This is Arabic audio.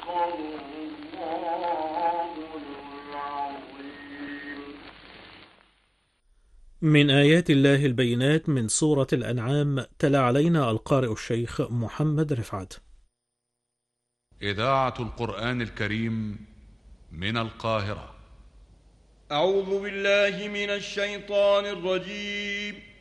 من آيات الله البينات من سورة الأنعام تلا علينا القارئ الشيخ محمد رفعت. إذاعة القرآن الكريم من القاهرة. أعوذ بالله من الشيطان الرجيم.